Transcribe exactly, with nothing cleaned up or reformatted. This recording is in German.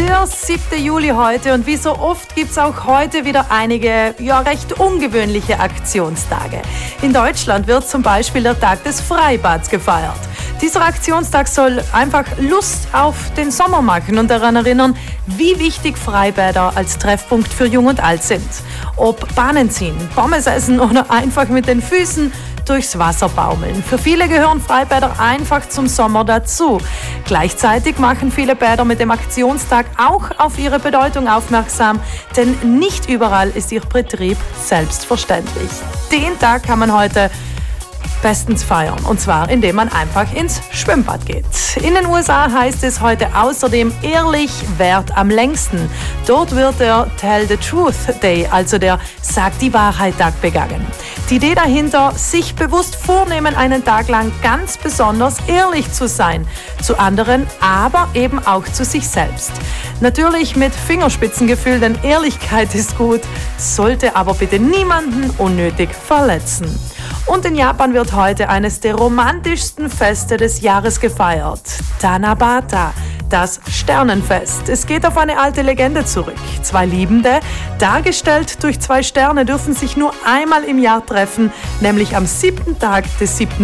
Der siebte Juli heute und wie so oft gibt es auch heute wieder einige ja, recht ungewöhnliche Aktionstage. In Deutschland wird zum Beispiel der Tag des Freibads gefeiert. Dieser Aktionstag soll einfach Lust auf den Sommer machen und daran erinnern, wie wichtig Freibäder als Treffpunkt für Jung und Alt sind. Ob Bahnen ziehen, Pommes essen oder einfach mit den Füßen durchs Wasser baumeln. Für viele gehören Freibäder einfach zum Sommer dazu. Gleichzeitig machen viele Bäder mit dem Aktionstag auch auf ihre Bedeutung aufmerksam, denn nicht überall ist ihr Betrieb selbstverständlich. Den Tag kann man heute bestens feiern, und zwar indem man einfach ins Schwimmbad geht. In den U S A heißt es heute außerdem ehrlich währt am längsten. Dort wird der Tell the Truth Day, also der Sag die Wahrheit Tag begangen. Die Idee dahinter, sich bewusst vornehmen, einen Tag lang ganz besonders ehrlich zu sein. Zu anderen, aber eben auch zu sich selbst. Natürlich mit Fingerspitzengefühl, denn Ehrlichkeit ist gut, sollte aber bitte niemanden unnötig verletzen. Und in Japan wird heute eines der romantischsten Feste des Jahres gefeiert. Tanabata, das Sternenfest. Es geht auf eine alte Legende zurück. Zwei Liebende, dargestellt durch zwei Sterne, dürfen sich nur einmal im Jahr treffen, nämlich am siebten Tag des siebten